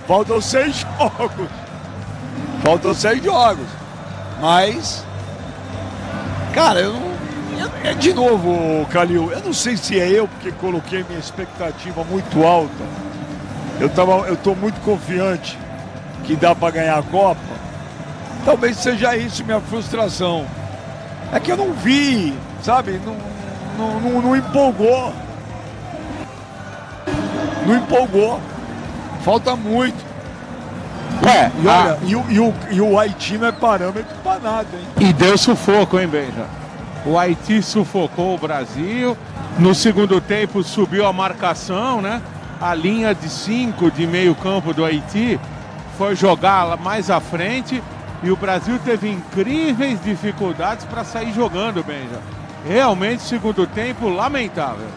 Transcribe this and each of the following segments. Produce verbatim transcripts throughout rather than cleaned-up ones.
faltam seis jogos. Faltam seis jogos. Mas, cara, eu não... É de novo, Calil, eu não sei se é eu porque coloquei minha expectativa muito alta. Eu, tava, eu tô muito confiante que dá para ganhar a Copa. Talvez seja isso minha frustração. É que eu não vi, sabe? Não, não, não, não empolgou. Não empolgou. Falta muito. É, e, olha, a... e, o, e, o, e o Haiti não é parâmetro para nada, hein? E deu sufoco, hein, Benja? O Haiti sufocou o Brasil. No segundo tempo subiu a marcação, né? A linha de cinco de meio campo do Haiti foi jogar mais à frente e o Brasil teve incríveis dificuldades para sair jogando, Benja. Realmente, segundo tempo, lamentável.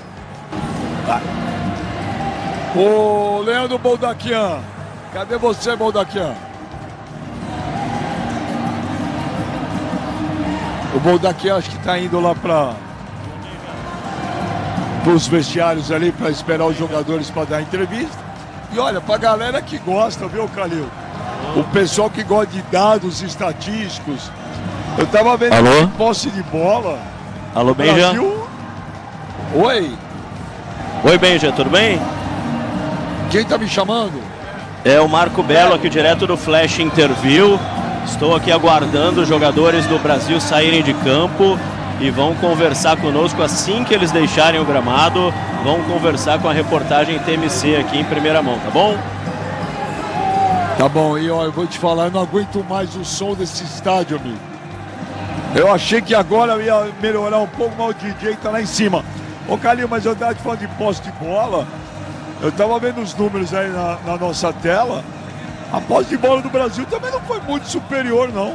Ô, Leandro Boldaquian, cadê você, Boldaquian? O Boldaquian acho que está indo lá para os vestiários ali para esperar os jogadores para dar entrevista. E olha, para a galera que gosta, viu, Calil? O pessoal que gosta de dados estatísticos. Eu tava vendo Alô? posse de bola. Alô, Benja? Brasil... Oi. Oi, Benja, tudo bem? Quem tá me chamando? É o Marco Belo aqui direto do Flash Interview. Estou aqui aguardando os jogadores do Brasil saírem de campo e vão conversar conosco assim que eles deixarem o gramado. Vão conversar com a reportagem T M C aqui em primeira mão, tá bom? Tá bom, e ó, eu vou te falar, eu não aguento mais o som desse estádio, amigo. Eu achei que agora eu ia melhorar um pouco, mas o D J tá lá em cima. Ô, Calil, mas eu tava te falando de posse de bola. Eu tava vendo os números aí na, na nossa tela. A posse de bola do Brasil também não foi muito superior, não.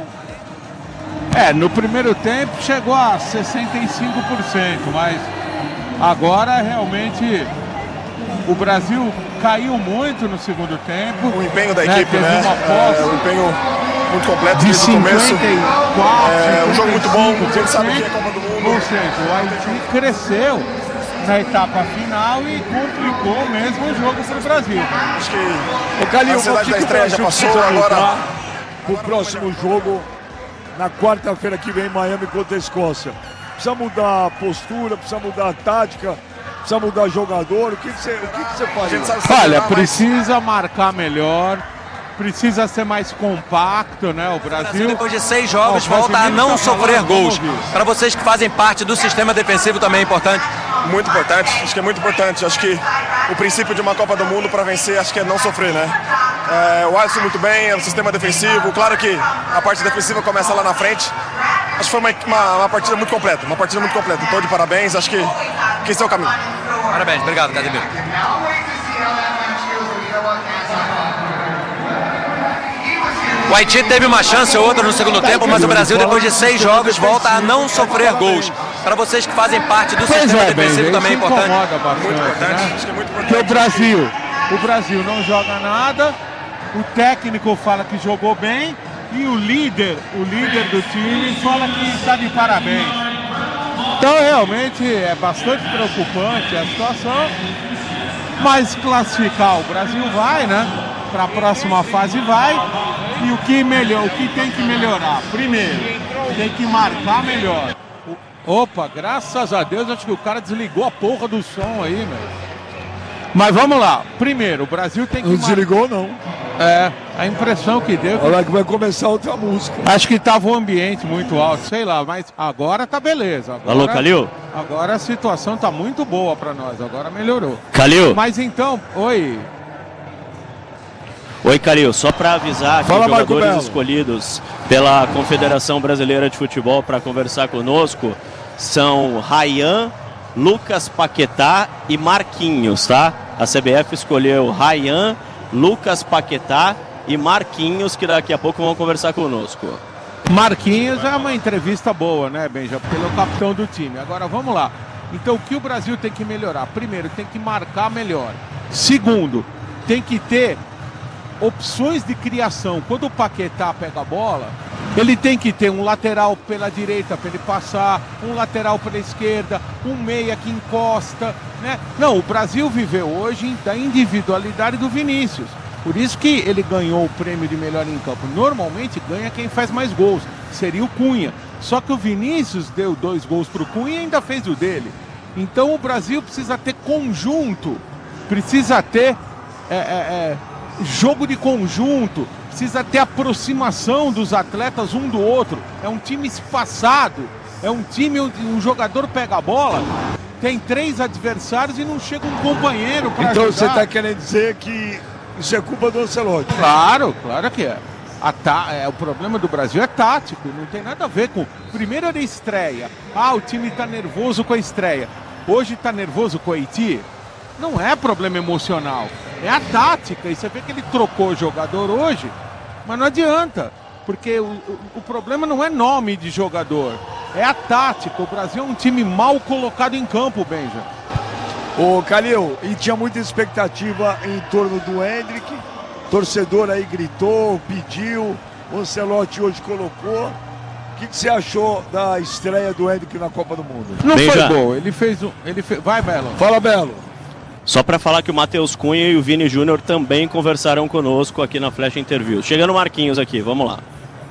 É, no primeiro tempo chegou a sessenta e cinco por cento, mas agora realmente o Brasil caiu muito no segundo tempo. O empenho da né? equipe, Teve né? Uma posse é, um empenho muito completo de desde o começo. cinquenta e quatro, É um jogo muito bom, a gente sabe cinquenta e cinco por cento, que é Copa do Mundo. Ou seja, o Haiti cresceu na etapa final e complicou mesmo o jogo para o Brasil. Acho que Ô, Calil, a ansiedade da estreia já passou, agora... O próximo jogo, na quarta-feira que vem em Miami contra a Escócia. Precisa mudar a postura, precisa mudar a tática, precisa mudar jogador. O que que você, o que que você faz? Olha, precisa marcar melhor, precisa ser mais compacto, né? O Brasil, o Brasil depois de seis jogos, oh, volta a não tá sofrer falando, gols. Para vocês que fazem parte do sistema defensivo também é importante? Muito importante, acho que é muito importante. Acho que o princípio de uma Copa do Mundo para vencer, acho que é não sofrer, né? É, o Alisson muito bem, é o sistema defensivo. Claro que a parte defensiva começa lá na frente. Acho que foi uma, uma, uma partida muito completa, uma partida muito completa. Então, de parabéns, acho que, que esse é o caminho. Parabéns, obrigado, Casemiro. O Haiti teve uma chance ou outra no segundo tempo, mas o Brasil, depois de seis jogos, volta a não sofrer gols. Para vocês que fazem parte do pois sistema é, defensivo bem, também é importante. Bastante, Muito importante, né? acho que é muito importante. Porque o Brasil, o Brasil não joga nada, o técnico fala que jogou bem e o líder, o líder do time fala que está de parabéns. Então realmente é bastante preocupante a situação, mas classificar o Brasil vai, né? Para a próxima fase vai. E o que melhor, o que tem que melhorar? Primeiro, tem que marcar melhor. Opa, graças a Deus, acho que o cara desligou a porra do som aí, meu. Mas vamos lá. Primeiro, o Brasil tem que... Não desligou, não. É, a impressão que deu... Olha que vai começar outra música. Acho que tava o ambiente muito alto, sei lá, mas agora tá beleza. Agora, Alô, Calil? Agora a situação tá muito boa pra nós, agora melhorou. Calil? Mas então, oi... Oi, Calil, só para avisar que Fala, os jogadores Marco Belo. escolhidos pela Confederação Brasileira de Futebol para conversar conosco são Ryan, Lucas Paquetá e Marquinhos, tá? A C B F escolheu Ryan, Lucas Paquetá e Marquinhos, que daqui a pouco vão conversar conosco. Marquinhos é uma entrevista boa, né, Benja? Porque ele é o capitão do time. Agora, vamos lá. Então, o que o Brasil tem que melhorar? Primeiro, tem que marcar melhor. Segundo, tem que ter opções de criação. Quando o Paquetá pega a bola, ele tem que ter um lateral pela direita para ele passar, um lateral pela esquerda, um meia que encosta, né? Não, o Brasil viveu hoje da individualidade do Vinícius. Por isso que ele ganhou o prêmio de melhor em campo. Normalmente ganha quem faz mais gols, seria o Cunha. Só que o Vinícius deu dois gols para o Cunha e ainda fez o dele. Então o Brasil precisa ter conjunto, precisa ter é, é, é, jogo de conjunto, precisa ter aproximação dos atletas um do outro. É um time espaçado, é um time onde um jogador pega a bola, tem três adversários e não chega um companheiro para então ajudar. Você está querendo dizer que isso é culpa do Ancelotti? Claro, claro que é. A tá, é, o problema do Brasil é tático, não tem nada a ver com... Primeiro era a estreia. Ah, o time está nervoso com a estreia. Hoje está nervoso com o Haiti? Não é problema emocional, é a tática. E você vê que ele trocou o jogador hoje, mas não adianta, porque o, o, o problema não é nome de jogador, é a tática. O Brasil é um time mal colocado em campo, Benja. Ô, Calil, e tinha muita expectativa em torno do Endrick. Torcedor aí gritou, pediu, o Ancelotti hoje colocou. O que, que você achou da estreia do Endrick na Copa do Mundo? Não Bem foi já. gol, ele fez um... Ele fez... Vai, Belo. Fala, Belo. Só para falar que o Matheus Cunha e o Vini Júnior também conversaram conosco aqui na Flash Interview. Chegando o Marquinhos aqui, vamos lá.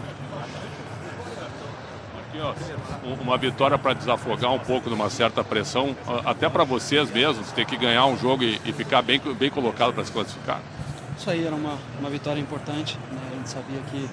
Uma vitória para desafogar um pouco de uma certa pressão, até para vocês mesmos, ter que ganhar um jogo e, e ficar bem, bem colocado para se classificar. Isso aí era uma, uma vitória importante, né? A gente sabia que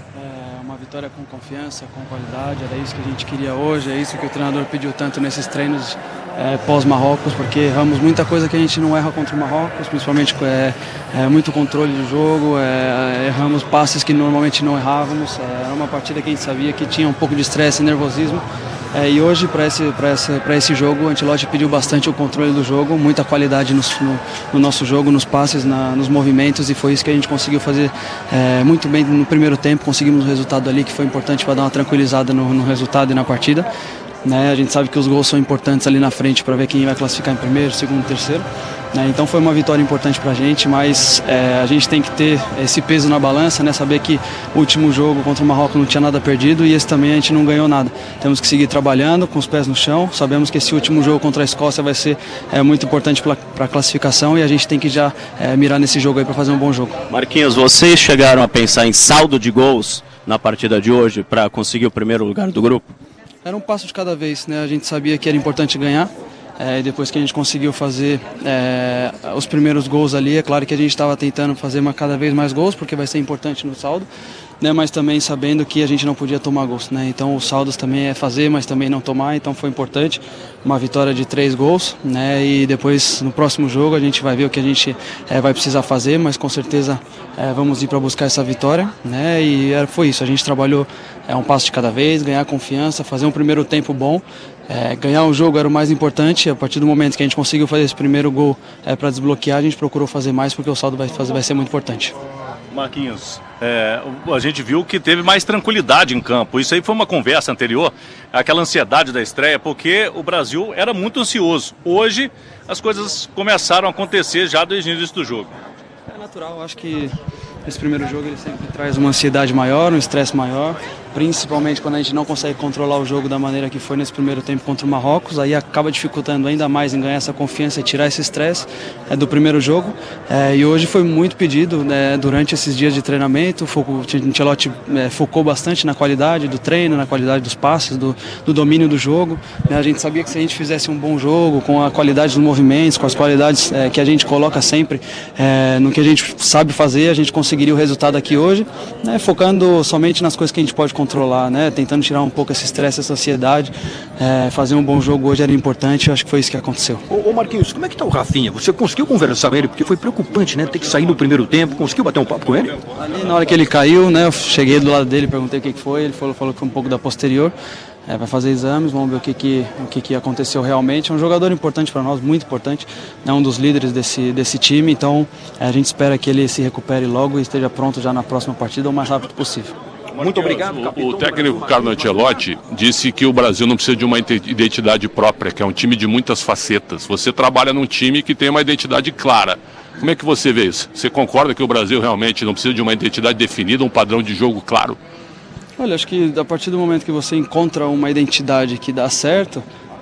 é uma vitória com confiança, com qualidade, era isso que a gente queria hoje, é isso que o treinador pediu tanto nesses treinos é, pós-Marrocos, porque erramos muita coisa que a gente não erra contra o Marrocos, principalmente é, é, muito controle do jogo, é, erramos passes que normalmente não errávamos, é, era uma partida que a gente sabia que tinha um pouco de estresse e nervosismo. É, e hoje, para esse, esse, esse jogo, o Ancelotti pediu bastante o controle do jogo, muita qualidade no, no, no nosso jogo, nos passes, na, nos movimentos, e foi isso que a gente conseguiu fazer é, muito bem no primeiro tempo. Conseguimos o resultado ali, que foi importante para dar uma tranquilizada no, no resultado e na partida. Né? A gente sabe que os gols são importantes ali na frente para ver quem vai classificar em primeiro, segundo, terceiro. Né? Então foi uma vitória importante para a gente, mas é, a gente tem que ter esse peso na balança, né? Saber que o último jogo contra o Marrocos não tinha nada perdido e esse também a gente não ganhou nada. Temos que seguir trabalhando com os pés no chão. Sabemos que esse último jogo contra a Escócia vai ser é, muito importante para a classificação e a gente tem que já é, mirar nesse jogo aí para fazer um bom jogo. Marquinhos, vocês chegaram a pensar em saldo de gols na partida de hoje para conseguir o primeiro lugar do grupo? Era um passo de cada vez, né? A gente sabia que era importante ganhar. É, depois que a gente conseguiu fazer é, os primeiros gols ali, é claro que a gente estava tentando fazer uma, cada vez mais gols, porque vai ser importante no saldo, né, mas também sabendo que a gente não podia tomar gols, né, então os saldos também é fazer, mas também não tomar, então foi importante, uma vitória de três gols, né, e depois no próximo jogo a gente vai ver o que a gente é, vai precisar fazer, mas com certeza é, vamos ir para buscar essa vitória, né, e era, foi isso, a gente trabalhou é, um passo de cada vez, ganhar confiança, fazer um primeiro tempo bom. É, ganhar o jogo era o mais importante. A partir do momento que a gente conseguiu fazer esse primeiro gol é, para desbloquear, a gente procurou fazer mais porque o saldo vai, fazer, vai ser muito importante. Marquinhos, é, a gente viu que teve mais tranquilidade em campo. Isso aí foi uma conversa anterior, aquela ansiedade da estreia, porque o Brasil era muito ansioso. Hoje as coisas começaram a acontecer já desde o início do jogo. É natural, acho que esse primeiro jogo ele sempre traz uma ansiedade maior, um estresse maior, principalmente quando a gente não consegue controlar o jogo da maneira que foi nesse primeiro tempo contra o Marrocos, aí acaba dificultando ainda mais em ganhar essa confiança e tirar esse estresse é, do primeiro jogo. É, e hoje foi muito pedido, né, durante esses dias de treinamento, o Ancelotti é, focou bastante na qualidade do treino, na qualidade dos passes, do, do domínio do jogo. Né, a gente sabia que se a gente fizesse um bom jogo, com a qualidade dos movimentos, com as qualidades é, que a gente coloca sempre é, no que a gente sabe fazer, a gente conseguiria o resultado aqui hoje, né, focando somente nas coisas que a gente pode controlar, né, tentando tirar um pouco esse estresse, essa ansiedade, é, fazer um bom jogo hoje era importante, eu acho que foi isso que aconteceu. Ô, ô Marquinhos, como é que tá o Rafinha? Você conseguiu conversar com ele? Porque foi preocupante, né, ter que sair no primeiro tempo, conseguiu bater um papo com ele? Ali na hora que ele caiu, né, eu cheguei do lado dele, perguntei o que foi, ele falou, falou que foi um pouco da posterior. É, vai fazer exames, vamos ver o que, que, o que, que aconteceu realmente. É um jogador importante para nós, muito importante, é um dos líderes desse, desse time, então é, a gente espera que ele se recupere logo e esteja pronto já na próxima partida o mais rápido possível. Muito obrigado, capitão. O técnico Carlo Ancelotti disse que o Brasil não precisa de uma identidade própria, que é um time de muitas facetas. Você trabalha num time que tem uma identidade clara. Como é que você vê isso? Você concorda que o Brasil realmente não precisa de uma identidade definida, um padrão de jogo claro? Olha, acho que a partir do momento que você encontra uma identidade que dá certo,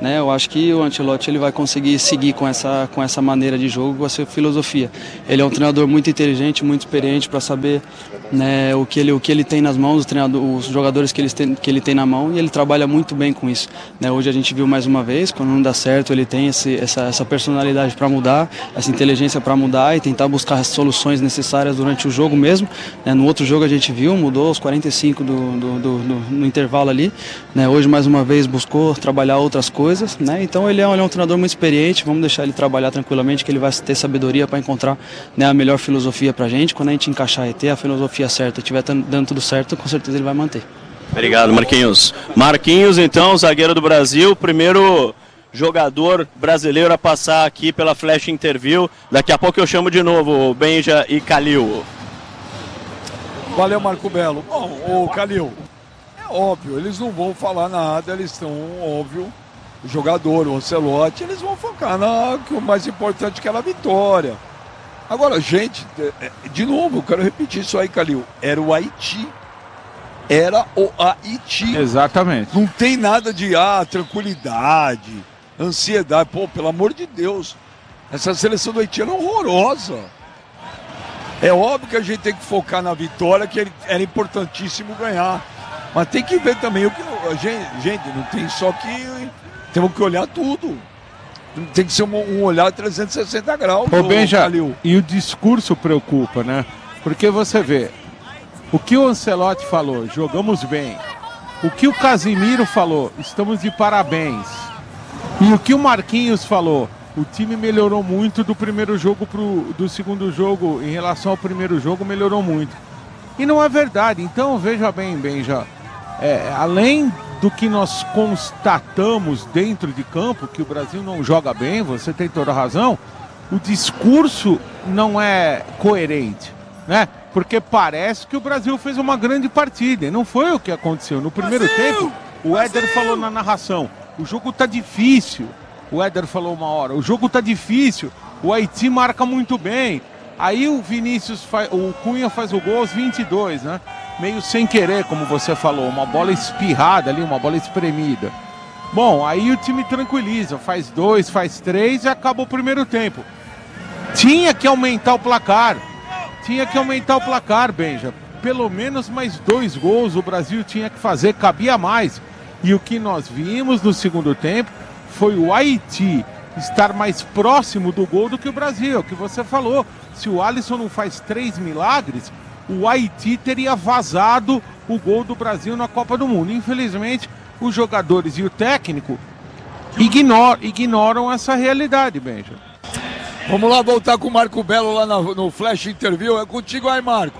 né? Eu acho que o Ancelotti ele vai conseguir seguir com essa, com essa maneira de jogo, com essa filosofia. Ele é um treinador muito inteligente, muito experiente para saber, né, o, que ele, o que ele tem nas mãos, os, treinador, os jogadores que ele, tem, que ele tem na mão, e ele trabalha muito bem com isso, né? Hoje a gente viu mais uma vez, quando não dá certo, ele tem esse, essa, essa personalidade para mudar, essa inteligência para mudar e tentar buscar as soluções necessárias durante o jogo mesmo, né? No outro jogo a gente viu, mudou aos quarenta e cinco do, do, do, do, no intervalo ali, né? Hoje mais uma vez buscou trabalhar outras coisas, né? Então ele é, ele é um treinador muito experiente, vamos deixar ele trabalhar tranquilamente, que ele vai ter sabedoria para encontrar, né, a melhor filosofia para a gente. Quando a gente encaixar e ter a filosofia certa, estiver dando tudo certo, com certeza ele vai manter. Obrigado, Marquinhos. Marquinhos, então, zagueiro do Brasil, primeiro jogador brasileiro a passar aqui pela Flash Interview. Daqui a pouco eu chamo de novo Benja e Calil. Valeu, Marco Belo. Bom, o Calil, é óbvio, eles não vão falar nada, eles estão, óbvio, o jogador, o Ancelotti, eles vão focar na que o mais importante que era a vitória. Agora, gente, de novo, eu quero repetir isso aí, Calil, era o Haiti. Era o Haiti. Exatamente. Não tem nada de, ah, tranquilidade, ansiedade. Pô, pelo amor de Deus, essa seleção do Haiti era horrorosa. É óbvio que a gente tem que focar na vitória, que era importantíssimo ganhar. Mas tem que ver também o que... Gente, gente não tem só que... Temos que olhar tudo. Tem que ser um, um olhar trezentos e sessenta graus. Ô, Benja, e o discurso preocupa, né? Porque você vê, o que o Ancelotti falou, jogamos bem. O que o Casimiro falou, estamos de parabéns. E o que o Marquinhos falou, o time melhorou muito do primeiro jogo pro, do segundo jogo, em relação ao primeiro jogo, melhorou muito. E não é verdade. Então, veja bem, Benja, é, além do que nós constatamos dentro de campo, que o Brasil não joga bem, você tem toda a razão, o discurso não é coerente, né? Porque parece que o Brasil fez uma grande partida, e não foi o que aconteceu. No primeiro Brasil! tempo, o Éder Brasil! falou na narração, o jogo tá difícil, o Éder falou uma hora, o jogo tá difícil, o Haiti marca muito bem. Aí o Vinícius, faz, o Cunha faz o gol aos vinte e dois, né? Meio sem querer, como você falou, uma bola espirrada ali, uma bola espremida. Bom, aí o time tranquiliza, faz dois, faz três e acaba o primeiro tempo. Tinha que aumentar o placar, tinha que aumentar o placar, Benja. Pelo menos mais dois gols o Brasil tinha que fazer, cabia mais. E o que nós vimos no segundo tempo foi o Haiti estar mais próximo do gol do que o Brasil, o que você falou. Se o Alisson não faz três milagres, o Haiti teria vazado o gol do Brasil na Copa do Mundo. Infelizmente, os jogadores e o técnico ignor, ignoram essa realidade, Benja. Vamos lá voltar com o Marco Belo lá no, no Flash Interview. É contigo aí, Marco.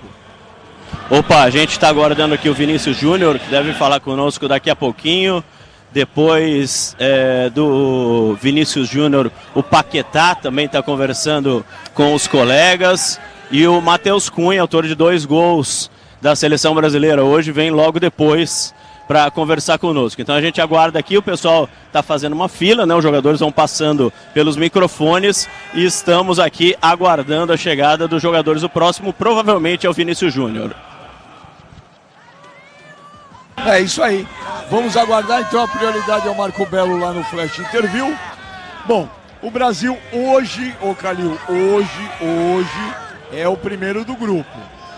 Opa, a gente está aguardando aqui o Vinícius Júnior, que deve falar conosco daqui a pouquinho. Depois é, do Vinícius Júnior, o Paquetá também está conversando com os colegas. E o Matheus Cunha, autor de dois gols da seleção brasileira hoje, vem logo depois para conversar conosco. Então a gente aguarda aqui, o pessoal está fazendo uma fila, né? Os jogadores vão passando pelos microfones e estamos aqui aguardando a chegada dos jogadores. O próximo provavelmente é o Vinícius Júnior. É isso aí. Vamos aguardar, então a prioridade é o Marco Belo lá no Flash Interview. Bom, o Brasil hoje, ô Calil, hoje, hoje é o primeiro do grupo.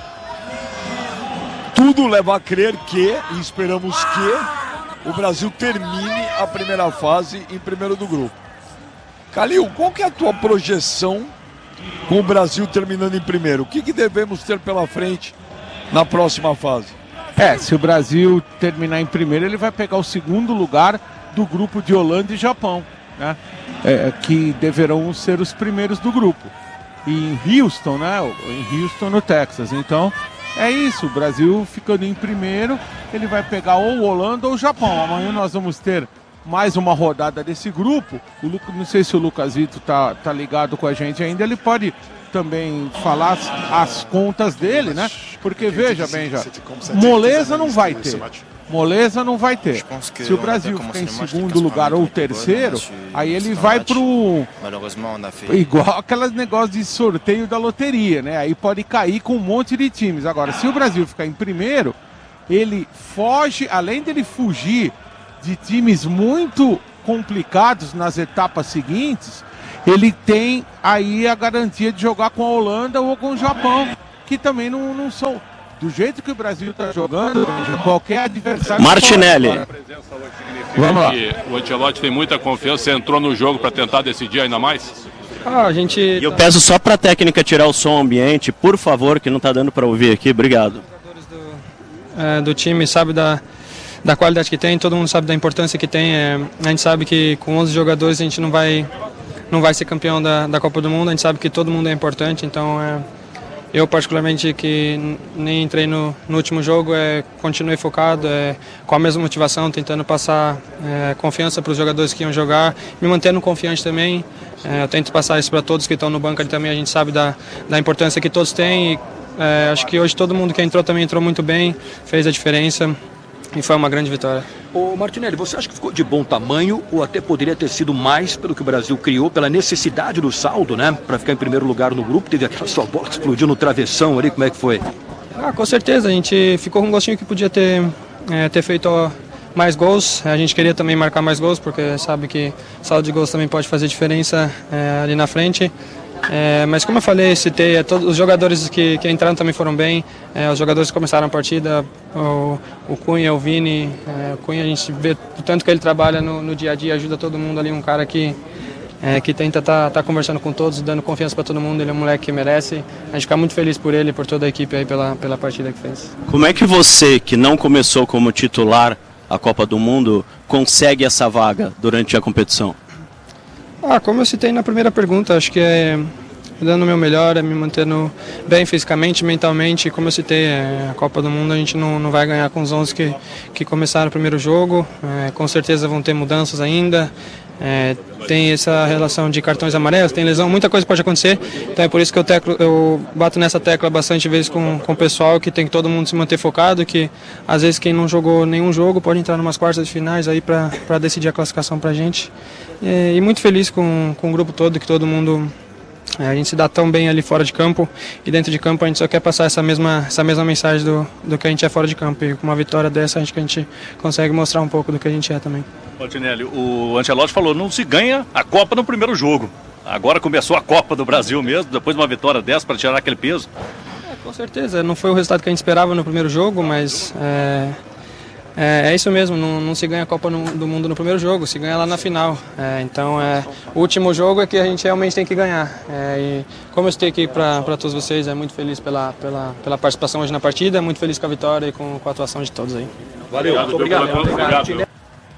Tudo leva a crer que, e esperamos que, o Brasil termine a primeira fase em primeiro do grupo. Calil, qual que é a tua projeção com o Brasil terminando em primeiro? O que, que devemos ter pela frente na próxima fase? É, se o Brasil terminar em primeiro, ele vai pegar o segundo lugar do grupo de Holanda e Japão, né? É, que deverão ser os primeiros do grupo. E em Houston, né? Em Houston, no Texas. Então, é isso. O Brasil ficando em primeiro, ele vai pegar ou Holanda ou o Japão. Amanhã nós vamos ter mais uma rodada desse grupo. O Lu... Não sei se o Lucasito tá, tá ligado com a gente ainda. Ele pode também falar as, as contas dele, né? Porque veja bem, já moleza não vai ter. Moleza não vai ter. Se o Brasil ficar em segundo lugar ou terceiro, aí ele vai pro... igual aqueles negócios de sorteio da loteria, né? Aí pode cair com um monte de times. Agora, se o Brasil ficar em primeiro, ele foge, além dele fugir de times muito complicados nas etapas seguintes, ele tem aí a garantia de jogar com a Holanda ou com o Japão, que também não, não são... Do jeito que o Brasil está jogando, qualquer adversário... Martinelli. Vamos lá. O Ancelotti tem muita confiança, você entrou no jogo para tentar decidir ainda mais? Ah, a gente... E eu peço só para a técnica tirar o som ambiente, por favor, que não está dando para ouvir aqui. Obrigado. Do, é, do time sabe da, da qualidade que tem, todo mundo sabe da importância que tem. É, a gente sabe que com onze jogadores a gente não vai, não vai ser campeão da, da Copa do Mundo, a gente sabe que todo mundo é importante, então... É, eu, particularmente, que nem entrei no, no último jogo, é, continuei focado, é, com a mesma motivação, tentando passar é, confiança para os jogadores que iam jogar, me mantendo confiante também. É, eu tento passar isso para todos que estão no banco ali também, a gente sabe da, da importância que todos têm. E, é, acho que hoje todo mundo que entrou também entrou muito bem, fez a diferença e foi uma grande vitória. Ô Martinelli, você acha que ficou de bom tamanho ou até poderia ter sido mais pelo que o Brasil criou, pela necessidade do saldo, né? Para ficar em primeiro lugar no grupo, teve aquela sua bola que explodiu no travessão ali, como é que foi? Ah, com certeza, a gente ficou com um gostinho que podia ter, é, ter feito mais gols, a gente queria também marcar mais gols, porque sabe que saldo de gols também pode fazer diferença é, ali na frente. É, mas como eu falei, citei, é, todos os jogadores que, que entraram também foram bem, é, os jogadores que começaram a partida, o, o Cunha, o Vini, é, o Cunha a gente vê o tanto que ele trabalha no, no dia a dia, ajuda todo mundo ali, um cara que, é, que tenta estar tá, tá conversando com todos, dando confiança para todo mundo, ele é um moleque que merece, a gente fica muito feliz por ele, por toda a equipe aí pela, pela partida que fez. Como é que você, que não começou como titular a Copa do Mundo, consegue essa vaga durante a competição? Ah, como eu citei na primeira pergunta, acho que é dando o meu melhor, é me mantendo bem fisicamente, mentalmente. Como eu citei, é, a Copa do Mundo a gente não, não vai ganhar com os onze que, que começaram o primeiro jogo. É, com certeza vão ter mudanças ainda. É, tem essa relação de cartões amarelos, tem lesão, muita coisa pode acontecer. Então é por isso que eu, teclo, eu bato nessa tecla bastante vezes com, com o pessoal, que tem que todo mundo se manter focado, que às vezes quem não jogou nenhum jogo pode entrar em umas quartas de finais aí para decidir a classificação pra gente. E, e muito feliz com, com o grupo todo, que todo mundo... É, a gente se dá tão bem ali fora de campo, e dentro de campo a gente só quer passar essa mesma, essa mesma mensagem do, do que a gente é fora de campo. E com uma vitória dessa, acho que a gente consegue mostrar um pouco do que a gente é também. Martinelli, o Ancelotti falou, não se ganha a Copa no primeiro jogo. Agora começou a Copa do Brasil mesmo, depois de uma vitória dessa para tirar aquele peso. É, com certeza, não foi o resultado que a gente esperava no primeiro jogo, mas... É... É, é isso mesmo, não, não se ganha a Copa no, do Mundo no primeiro jogo, se ganha lá na final. É, então, é, o último jogo é que a gente realmente tem que ganhar. É, e como eu estou aqui para todos vocês, é muito feliz pela, pela, pela participação hoje na partida, muito feliz com a vitória e com, com a atuação de todos aí. Valeu, muito obrigado. obrigado.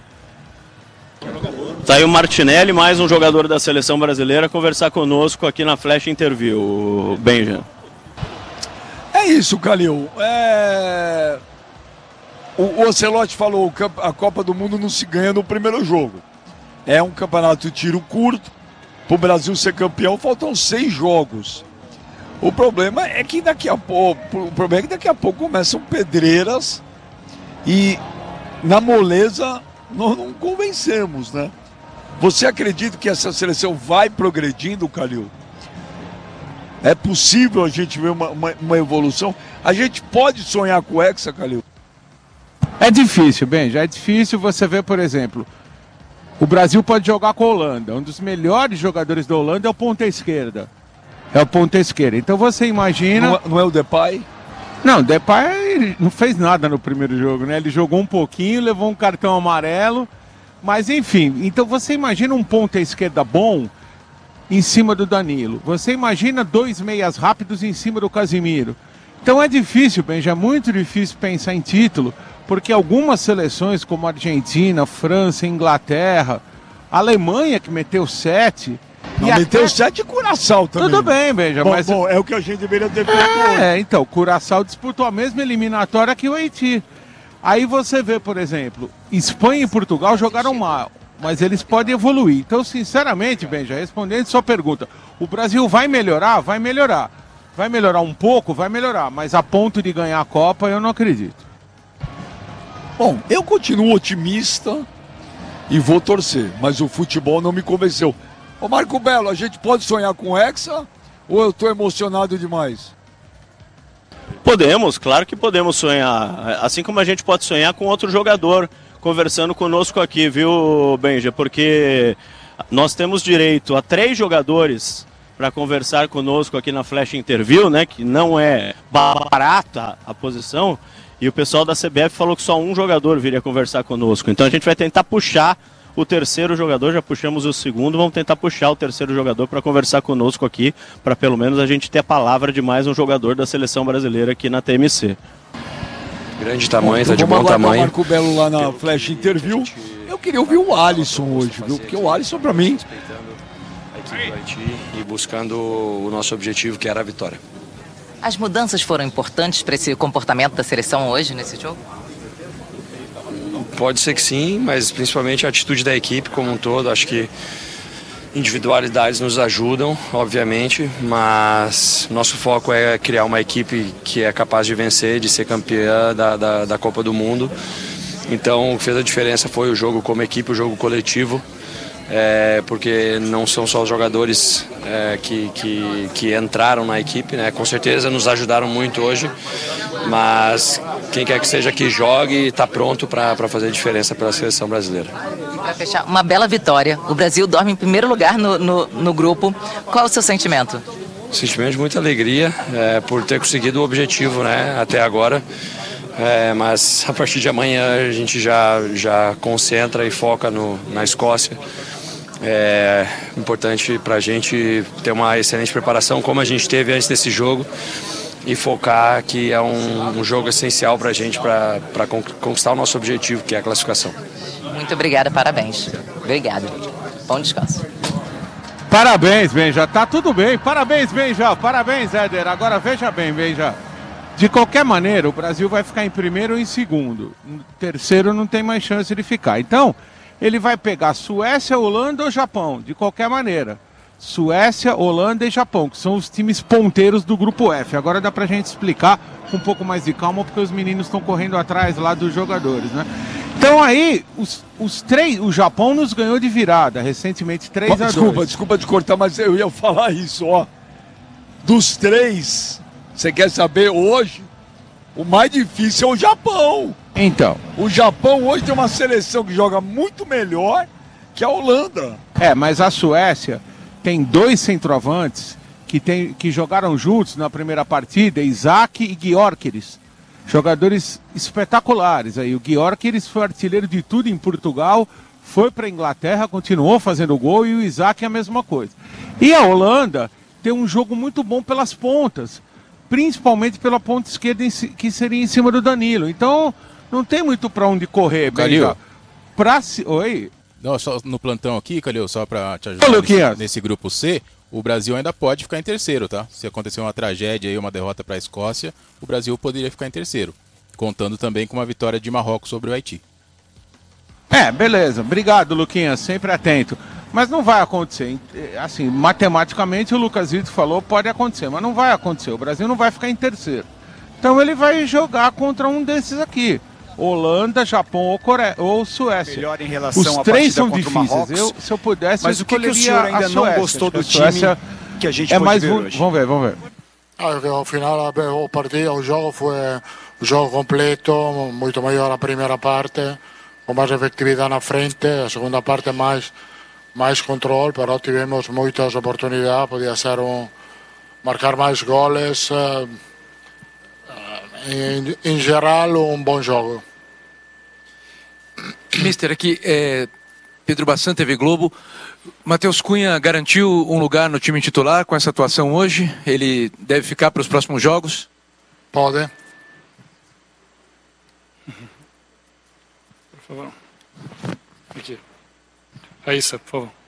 Tá aí o Martinelli, mais um jogador da seleção brasileira, conversar conosco aqui na Flash Interview, Benja. É isso, Calil. É... O Ancelotti falou, a Copa do Mundo não se ganha no primeiro jogo. É um campeonato de tiro curto. Para o Brasil ser campeão, faltam seis jogos. O problema é que daqui a pouco, o problema é que daqui a pouco começam pedreiras e na moleza nós não convencemos, né? Você acredita que essa seleção vai progredindo, Calil? É possível a gente ver uma, uma, uma evolução? A gente pode sonhar com o Hexa, Calil? É difícil, bem, já é difícil você ver, por exemplo, o Brasil pode jogar com a Holanda. Um dos melhores jogadores da Holanda é o ponta esquerda. É o ponta esquerda. Então você imagina... Não, não é o Depay? Não, o Depay não fez nada no primeiro jogo, né? Ele jogou um pouquinho, levou um cartão amarelo, mas enfim. Então você imagina um ponta esquerda bom em cima do Danilo. Você imagina dois meias rápidos em cima do Casimiro. Então é difícil, Benja, é muito difícil pensar em título, porque algumas seleções como a Argentina, França, Inglaterra, Alemanha, que meteu sete... Não, e meteu até... sete e Curaçao também. Tudo bem, Benja, bom, mas... Bom, é o que a gente deveria ter feito é, hoje. É, então, Curaçao disputou a mesma eliminatória que o Haiti. Aí você vê, por exemplo, Espanha e Portugal jogaram mal, mas eles podem evoluir. Então, sinceramente, Benja, respondendo sua pergunta, o Brasil vai melhorar? Vai melhorar. Vai melhorar um pouco? Vai melhorar, mas a ponto de ganhar a Copa, eu não acredito. Bom, eu continuo otimista e vou torcer, mas o futebol não me convenceu. Ô Marco Belo, a gente pode sonhar com o Hexa ou eu estou emocionado demais? Podemos, claro que podemos sonhar. Assim como a gente pode sonhar com outro jogador conversando conosco aqui, viu, Benja? Porque nós temos direito a três jogadores para conversar conosco aqui na Flash Interview, né? Que não é barata a posição. E o pessoal da C B F falou que só um jogador viria conversar conosco. Então a gente vai tentar puxar o terceiro jogador, já puxamos o segundo, vamos tentar puxar o terceiro jogador para conversar conosco aqui, para pelo menos a gente ter a palavra de mais um jogador da seleção brasileira aqui na T M C. Grande tamanho, então, tá de bom tamanho. O Marco Belo lá na Flash Interview. Eu queria ouvir o Alisson hoje, viu? Porque o Alisson, para mim... A equipe do Haiti e buscando o nosso objetivo, que era a vitória. As mudanças foram importantes para esse comportamento da seleção hoje, nesse jogo? Pode ser que sim, mas principalmente a atitude da equipe como um todo. Acho que individualidades nos ajudam, obviamente, mas nosso foco é criar uma equipe que é capaz de vencer, de ser campeã da, da, da Copa do Mundo. Então, o que fez a diferença foi o jogo como equipe, o jogo coletivo, é, porque não são só os jogadores é, que, que, que entraram na equipe, né? Com certeza nos ajudaram muito hoje, mas quem quer que seja que jogue está pronto para fazer diferença pela seleção brasileira. Para fechar, uma bela vitória. O Brasil dorme em primeiro lugar no, no, no grupo. Qual é o seu sentimento? Sentimento de muita alegria é, por ter conseguido o objetivo, né, até agora. É, mas a partir de amanhã a gente já, já concentra e foca no, na Escócia. É importante para a gente ter uma excelente preparação, como a gente teve antes desse jogo, e focar que é um, um jogo essencial para a gente para conquistar o nosso objetivo, que é a classificação. Muito obrigada, parabéns. Obrigada. Bom descanso. Parabéns, Benja. Tá tudo bem. Parabéns, Benja. Parabéns, Éder. Agora veja bem, Benja. De qualquer maneira, o Brasil vai ficar em primeiro ou em segundo. No terceiro não tem mais chance de ficar. Então, ele vai pegar Suécia, Holanda ou Japão, de qualquer maneira. Suécia, Holanda e Japão, que são os times ponteiros do grupo F. Agora dá pra gente explicar com um pouco mais de calma, porque os meninos estão correndo atrás lá dos jogadores, né? Então aí, os, os três, o Japão nos ganhou de virada, recentemente três a dois. Desculpa, desculpa de cortar, mas eu ia falar isso, ó. Dos três, você quer saber hoje, o mais difícil é o Japão. Então. O Japão hoje tem uma seleção que joga muito melhor que a Holanda. É, mas a Suécia tem dois centroavantes que, tem, que jogaram juntos na primeira partida, Isaac e Gyökeres. Jogadores espetaculares aí. O Gyökeres foi artilheiro de tudo em Portugal, foi para a Inglaterra, continuou fazendo gol, e o Isaac é a mesma coisa. E a Holanda tem um jogo muito bom pelas pontas, principalmente pela ponta esquerda, que seria em cima do Danilo. Então, não tem muito para onde correr, Calil. Pra si... Oi? Não, só no plantão aqui, Calil, só para te ajudar Ô, nesse, nesse grupo C, o Brasil ainda pode ficar em terceiro, tá? Se acontecer uma tragédia aí, uma derrota para a Escócia, o Brasil poderia ficar em terceiro, contando também com uma vitória de Marrocos sobre o Haiti. É, beleza. Obrigado, Luquinhas, sempre atento. Mas não vai acontecer. Assim, matematicamente, o Lucas Vitor falou, pode acontecer, mas não vai acontecer. O Brasil não vai ficar em terceiro. Então ele vai jogar contra um desses aqui. Holanda, Japão ou, Coreia, ou Suécia. Melhor em relação Os à três são partida difíceis. contra o Marrocos. Eu, se eu pudesse, Mas eu o que, que o senhor ainda não gostou do time que a gente é pode mais ver um... hoje? Vamos ver, vamos ver. Ah, que ao final o partido, o jogo foi um jogo completo, muito melhor a primeira parte, com mais efetividade na frente, a segunda parte mais mais controle, mas tivemos muitas oportunidades, podia ser um marcar mais goles, uh, em, em geral um bom jogo. Mister, aqui é Pedro Bassan, T V Globo. Matheus Cunha garantiu um lugar no time titular com essa atuação hoje? Ele deve ficar para os próximos jogos? Pode. Por favor. Aqui. Raíssa, por favor.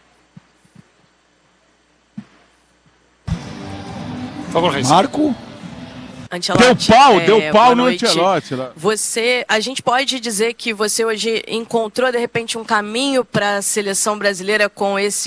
Por favor, Raíssa. Marco? Deu Ancelotti, pau, é, deu pau no noite. Ancelotti lá. Você, a gente pode dizer que você hoje encontrou de repente um caminho para a seleção brasileira com esses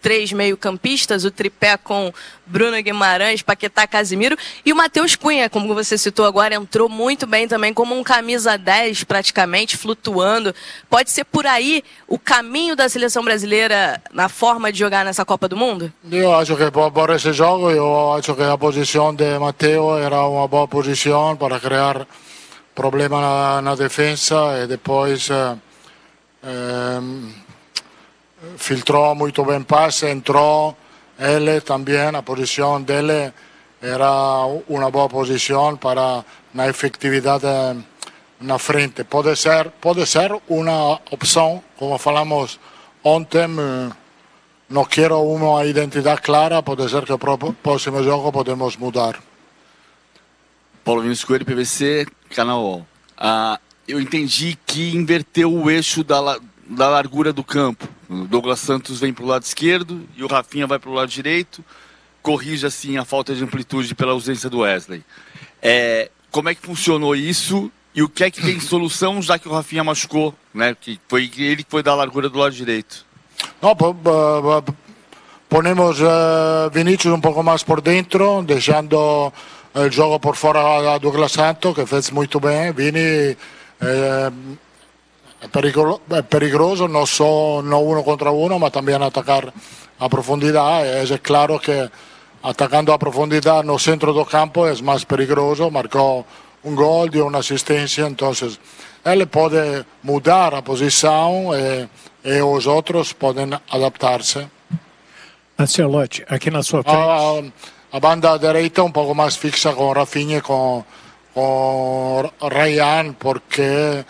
três meio-campistas, o tripé com Bruno Guimarães, Paquetá, Casimiro, e o Matheus Cunha, como você citou agora, entrou muito bem também como um camisa dez praticamente, flutuando. Pode ser por aí o caminho da seleção brasileira na forma de jogar nessa Copa do Mundo? Eu acho que por esse jogo, eu acho que a posição de Matteo era uma boa posição para criar problema na, na defesa e depois eh, eh, filtrou muito bem passe, entrou ele também, a posição dele era uma boa posição para na efetividade na frente. Pode ser, pode ser uma opção, como falamos ontem, não quero uma identidade clara, pode ser que o próximo jogo podemos mudar. Paulo Vinícius Coelho, P V C, Canal U O L. Ah, eu entendi que inverteu o eixo da, da largura do campo. O Douglas Santos vem para o lado esquerdo e o Rafinha vai para o lado direito. Corrige assim a falta de amplitude pela ausência do Wesley. É, como é que funcionou isso e o que é que tem solução, já que o Rafinha machucou, né? Que foi ele que foi dar a largura do lado direito. Não, ponemos uh, Vinícius um pouco mais por dentro, deixando o jogo por fora a Douglas Santos, que fez muito bem. Vini é, é, perigro, é perigoso, não só não um contra um, mas também atacar a profundidade. É claro que atacando a profundidade no centro do campo é mais perigoso. Marcou um gol, deu uma assistência, então ele pode mudar a posição e, e os outros podem adaptar-se. Ancelotti, aqui na sua frente. A, a banda direita um pouco mais fixa com Rafinha e com, com Ryan, porque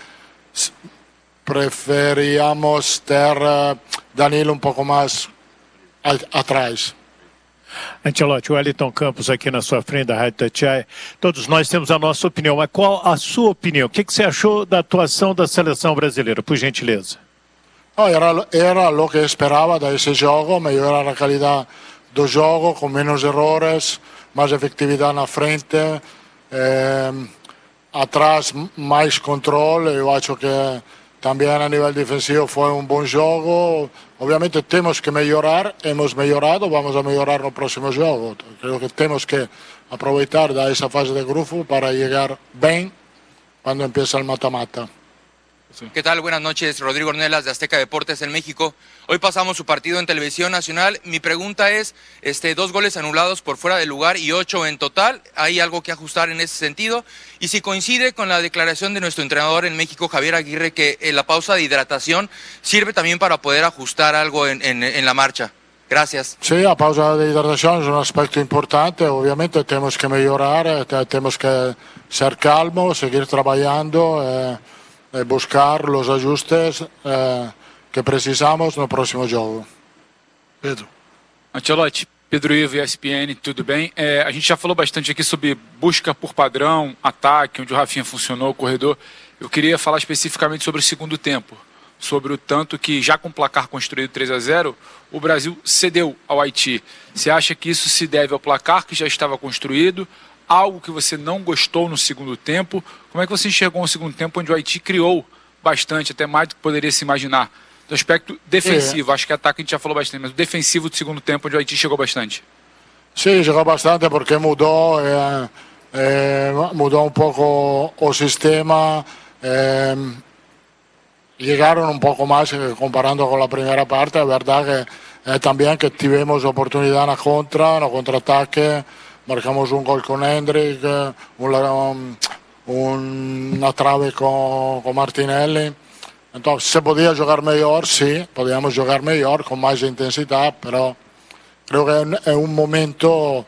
preferíamos ter Danilo um pouco mais atrás. Ancelotti, o Wellington Campos aqui na sua frente da Rádio Itatiaia. Todos nós temos a nossa opinião, mas qual a sua opinião? O que, que você achou da atuação da seleção brasileira, por gentileza? No, era, era o que esperava desse jogo, melhorar a qualidade do jogo, com menos erros, mais efetividade na frente, eh, atrás mais controle. Eu acho que também a nível defensivo foi um bom jogo. Obviamente temos que melhorar, hemos melhorado, vamos a melhorar no próximo jogo. Creo que temos que aproveitar dessa fase de grupo para chegar bem quando empieza el mata-mata. ¿Qué tal? Buenas noches, Rodrigo Ornelas de Azteca Deportes en México. Hoy pasamos su partido en televisión nacional. Mi pregunta es, este, dos goles anulados por fuera de lugar y ocho en total. ¿Hay algo que ajustar en ese sentido? Y si coincide con la declaración de nuestro entrenador en México, Javier Aguirre, que eh, la pausa de hidratación sirve también para poder ajustar algo en, en, en la marcha. Gracias. Sí, la pausa de hidratación es un aspecto importante. Obviamente tenemos que mejorar, tenemos que ser calmos, seguir trabajando. Eh, buscar os ajustes eh, que precisamos no próximo jogo. Pedro. Ancelotti, Pedro Ivo, E S P N, tudo bem? É, a gente já falou bastante aqui sobre busca por padrão, ataque, onde o Rafinha funcionou, o corredor. Eu queria falar especificamente sobre o segundo tempo, sobre o tanto que, já com o placar construído três a zero, o Brasil cedeu ao Haiti. Você acha que isso se deve ao placar que já estava construído, algo que você não gostou no segundo tempo? Como é que você enxergou um segundo tempo onde o Haiti criou bastante, até mais do que poderia se imaginar? Do aspecto defensivo, é. Acho que ataque a gente já falou bastante, mas o defensivo do segundo tempo onde o Haiti chegou bastante. Sim, chegou bastante porque mudou, é, é, mudou um pouco o sistema, é, chegaram um pouco mais comparando com a primeira parte. A verdade é também que tivemos oportunidade na contra, no contra-ataque. Marcamos un gol con Hendrick, un, un, una trave con, con Martinelli. Entonces, ¿se podía jugar mejor? Sí, podíamos jugar mejor, con más intensidad, pero creo que es un momento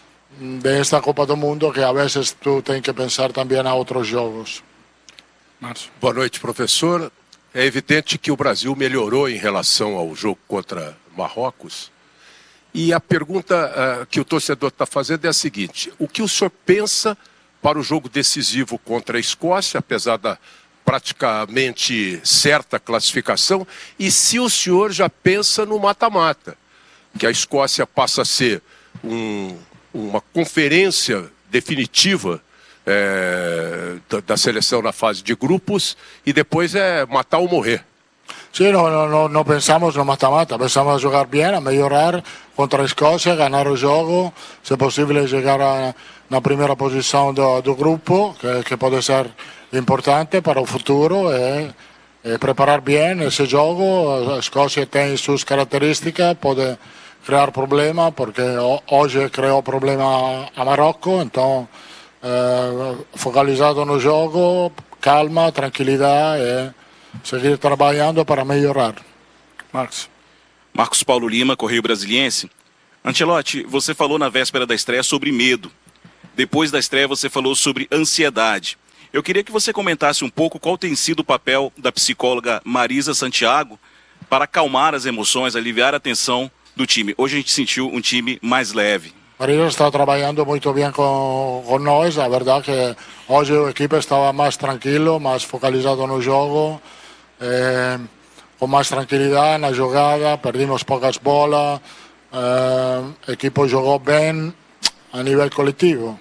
de esta Copa do Mundo que a veces tú tienes que pensar también a outros jogos. Márcio. Boa noite, professor. É evidente que o Brasil melhorou em relação ao jogo contra Marrocos. E a pergunta uh, que o torcedor está fazendo é a seguinte: o que o senhor pensa para o jogo decisivo contra a Escócia, apesar da praticamente certa classificação, e se o senhor já pensa no mata-mata, que a Escócia passa a ser um, uma conferência definitiva é, da, da seleção na fase de grupos e depois é matar ou morrer? Sí, no, no, no, no pensamos no mata-mata, pensamos a jogar bien, a melhorar contra a Escócia, ganhar o jogo, se possível chegar a, na primeira posição do, do grupo, que, que pode ser importante para o futuro, e, e preparar bem esse jogo. A Escócia tem suas características, pode criar problema, porque hoje criou problema a Marrocos, então eh, focalizado no jogo, calma, tranquilidade e seguir trabalhando para melhorar. Marcos. Marcos Paulo Lima, Correio Brasiliense. Ancelotti, você falou na véspera da estreia sobre medo. Depois da estreia você falou sobre ansiedade. Eu queria que você comentasse um pouco qual tem sido o papel da psicóloga Marisa Santiago para acalmar as emoções, aliviar a tensão do time. Hoje a gente sentiu um time mais leve. Marisa está trabalhando muito bem com, com nós. A verdade é que hoje a equipe estava mais tranquilo, mais focalizado no jogo. Eh, com mais tranquilidade na jogada, perdimos poucas bolas, eh, o equipo jogou bem a nível coletivo.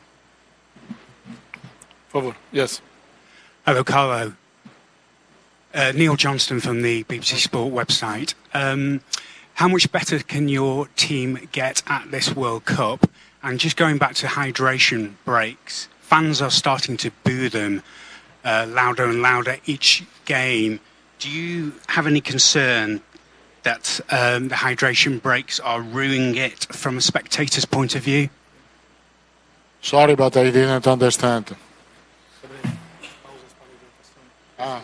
Por favor, yes. Hello, Carlo. Uh, Neil Johnston from the B B C Sport website. Um, how much better can your team get at this World Cup? And just going back to hydration breaks, fans are starting to boo them Uh, louder and louder each game. Do you have any concern that um, the hydration breaks are ruining it from a spectator's point of view? Sorry, but I didn't understand. Ah.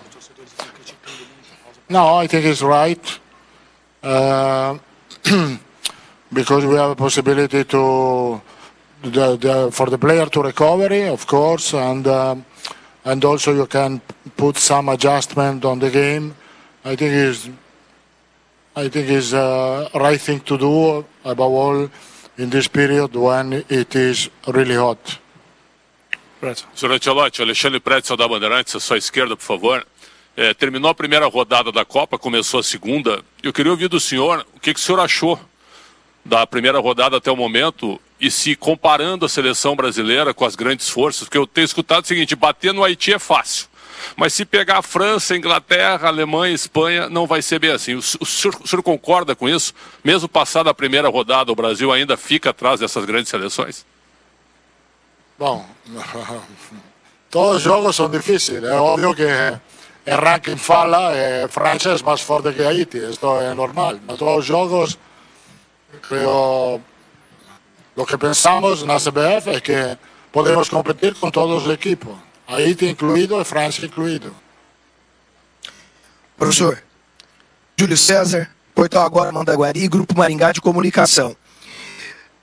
No, I think it's right. Uh, because we have a possibility to the, the, for the player to recover, of course, and uh, and also you can put some adjustment on the game. I think is I think is a right thing to do, above all in this period when it is really hot. Senhor Ancelotti, Alexandre Pretzel da Bandeirantes, a sua esquerda, por favor. É, terminou a primeira rodada da Copa, começou a segunda. Eu queria ouvir do senhor o que, que o senhor achou da primeira rodada até o momento e se comparando a seleção brasileira com as grandes forças, porque eu tenho escutado o seguinte, bater no Haiti é fácil, mas se pegar a França, Inglaterra, Alemanha, Espanha, não vai ser bem assim. O, o, senhor, o senhor concorda com isso? Mesmo passada a primeira rodada, o Brasil ainda fica atrás dessas grandes seleções? Bom, todos os jogos são difíceis. É óbvio que o ranking fala, a França é mais forte que Haiti, isso é normal. Mas todos os jogos, creo, lo que pensamos na C B F é que podemos competir com todos os equipos, Haiti incluído e França incluído. Professor, Júlio César, Portal Agora Mandaguari, Grupo Maringá de Comunicação.